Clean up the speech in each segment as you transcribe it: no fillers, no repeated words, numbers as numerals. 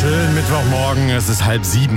Schönen Mittwochmorgen, es ist 6:30.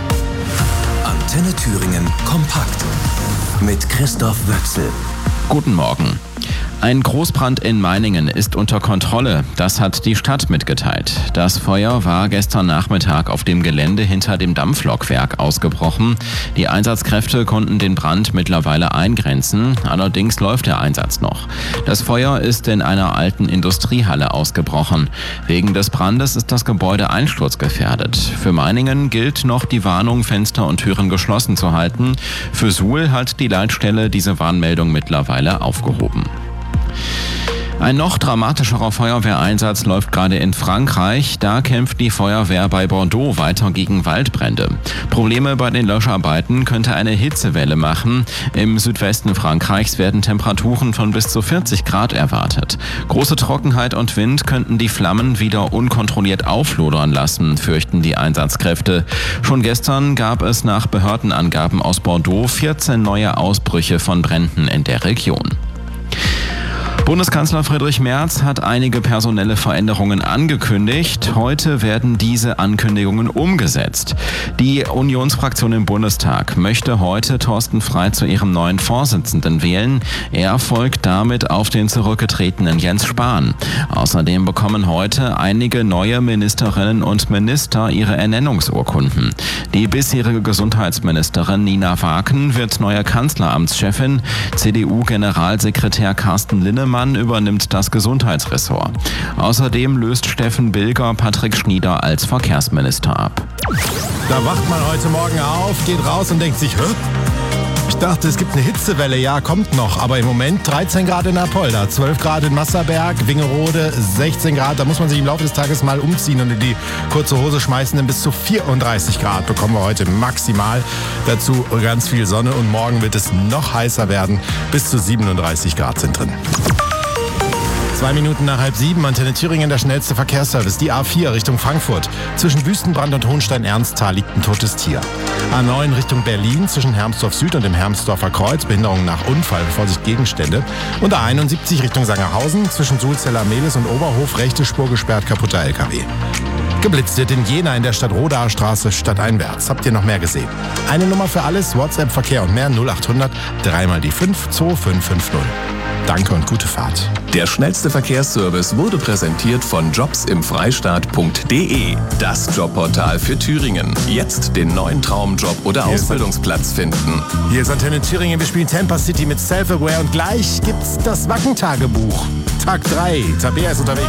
Antenne Thüringen kompakt mit Christoph Wöchsel. Guten Morgen. Ein Großbrand in Meiningen ist unter Kontrolle. Das hat die Stadt mitgeteilt. Das Feuer war gestern Nachmittag auf dem Gelände hinter dem Dampflokwerk ausgebrochen. Die Einsatzkräfte konnten den Brand mittlerweile eingrenzen. Allerdings läuft der Einsatz noch. Das Feuer ist in einer alten Industriehalle ausgebrochen. Wegen des Brandes ist das Gebäude einsturzgefährdet. Für Meiningen gilt noch die Warnung, Fenster und Türen geschlossen zu halten. Für Suhl hat die Leitstelle diese Warnmeldung mittlerweile aufgehoben. Ein noch dramatischerer Feuerwehreinsatz läuft gerade in Frankreich. Da kämpft die Feuerwehr bei Bordeaux weiter gegen Waldbrände. Probleme bei den Löscharbeiten könnte eine Hitzewelle machen. Im Südwesten Frankreichs werden Temperaturen von bis zu 40 Grad erwartet. Große Trockenheit und Wind könnten die Flammen wieder unkontrolliert auflodern lassen, fürchten die Einsatzkräfte. Schon gestern gab es nach Behördenangaben aus Bordeaux 14 neue Ausbrüche von Bränden in der Region. Bundeskanzler Friedrich Merz hat einige personelle Veränderungen angekündigt. Heute werden diese Ankündigungen umgesetzt. Die Unionsfraktion im Bundestag möchte heute Thorsten Frey zu ihrem neuen Vorsitzenden wählen. Er folgt damit auf den zurückgetretenen Jens Spahn. Außerdem bekommen heute einige neue Ministerinnen und Minister ihre Ernennungsurkunden. Die bisherige Gesundheitsministerin Nina Waken wird neue Kanzleramtschefin. CDU-Generalsekretär Carsten Linnemann übernimmt das Gesundheitsressort. Außerdem löst Steffen Bilger Patrick Schnieder als Verkehrsminister ab. Da wacht man heute Morgen auf, geht raus und denkt sich, ich dachte, es gibt eine Hitzewelle, ja, kommt noch. Aber im Moment 13 Grad in Apolda, 12 Grad in Masserberg, Wingerode, 16 Grad. Da muss man sich im Laufe des Tages mal umziehen und in die kurze Hose schmeißen. Denn bis zu 34 Grad bekommen wir heute maximal. Dazu ganz viel Sonne und morgen wird es noch heißer werden. Bis zu 37 Grad sind drin. 2 Minuten nach 6:30, Antenne Thüringen, der schnellste Verkehrsservice. Die A4 Richtung Frankfurt. Zwischen Wüstenbrand und Hohenstein-Ernsthal liegt ein totes Tier. A9 Richtung Berlin, zwischen Hermsdorf Süd und dem Hermsdorfer Kreuz. Behinderung nach Unfall, Vorsicht Gegenstände. Und A71 Richtung Sangerhausen, zwischen Sulzeller-Mehlis und Oberhof. Rechte Spur gesperrt, kaputter LKW. Geblitzt wird in Jena in der Stadt-Rodaer Straße stadteinwärts. Habt ihr noch mehr gesehen? Eine Nummer für alles, WhatsApp, Verkehr und mehr, 0800 3 mal die 5 2550. Danke und gute Fahrt. Der schnellste Verkehrsservice wurde präsentiert von jobsimfreistaat.de. Das Jobportal für Thüringen. Jetzt den neuen Traumjob oder Ausbildungsplatz finden. Hier ist Antenne Thüringen. Wir spielen Tampa City mit Self-Aware und gleich gibt's das Wacken-Tagebuch. Tag 3. Tabea ist unterwegs.